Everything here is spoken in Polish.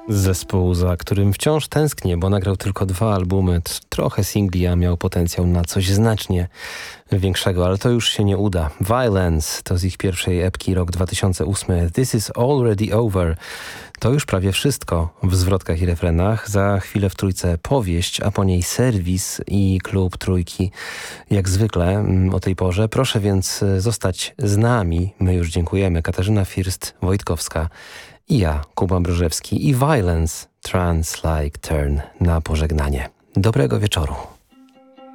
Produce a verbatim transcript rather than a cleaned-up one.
Zespół, za którym wciąż tęsknię, bo nagrał tylko dwa albumy, trochę singli, a miał potencjał na coś znacznie większego, ale to już się nie uda. Violence to z ich pierwszej epki, rok dwa tysiące ósmy. This is already over. To już prawie wszystko w zwrotkach i refrenach. Za chwilę w trójce powieść, a po niej serwis i klub trójki. Jak zwykle o tej porze. Proszę więc zostać z nami. My już dziękujemy. Katarzyna First-Wojtkowska i ja, Kuba Mrożewski i Violence, Trance Like Turn na pożegnanie. Dobrego wieczoru.